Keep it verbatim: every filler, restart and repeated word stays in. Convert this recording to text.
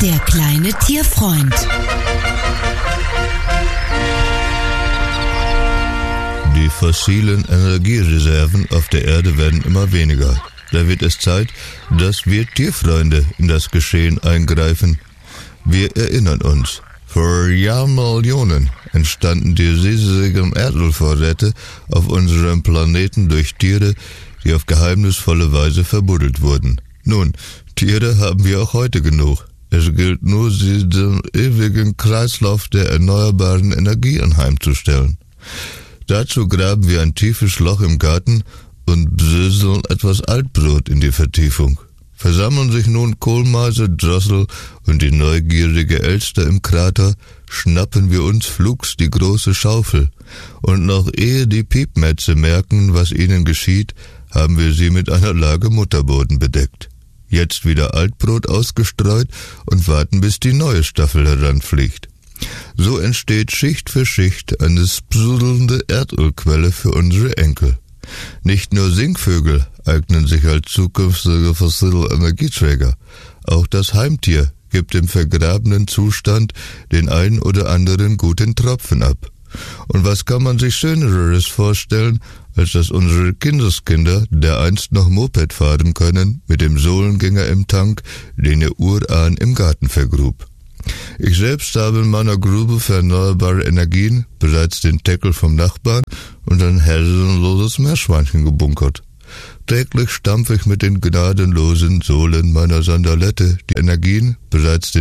Der kleine Tierfreund. Die fossilen Energiereserven auf der Erde werden immer weniger. Da wird es Zeit, dass wir Tierfreunde in das Geschehen eingreifen. Wir erinnern uns, vor Jahrmillionen entstanden die riesigen Erdölvorräte auf unserem Planeten durch Tiere, die auf geheimnisvolle Weise verbuddelt wurden. Nun, Tiere haben wir auch heute genug. Es gilt nur, sie dem ewigen Kreislauf der erneuerbaren Energie anheimzustellen. Dazu graben wir ein tiefes Loch im Garten und bröseln etwas Altbrot in die Vertiefung. Versammeln sich nun Kohlmeise, Drossel und die neugierige Elster im Krater, schnappen wir uns flugs die große Schaufel. Und noch ehe die Piepmätze merken, was ihnen geschieht, haben wir sie mit einer Lage Mutterboden bedeckt. Jetzt wieder Altbrot ausgestreut und warten, bis die neue Staffel heranfliegt. So entsteht Schicht für Schicht eine sprudelnde Erdölquelle für unsere Enkel. Nicht nur Singvögel eignen sich als zukünftige fossile Energieträger. Auch das Heimtier gibt im vergrabenen Zustand den ein oder anderen guten Tropfen ab. Und was kann man sich Schöneres vorstellen, als dass unsere Kindeskinder dereinst noch Moped fahren können mit dem Sohlengänger im Tank, den ihr Urahn im Garten vergrub. Ich selbst habe in meiner Grube für erneuerbare Energien bereits den Deckel vom Nachbarn und ein herrenloses Meerschweinchen gebunkert. Täglich stampfe ich mit den gnadenlosen Sohlen meiner Sandalette die Energien bereits den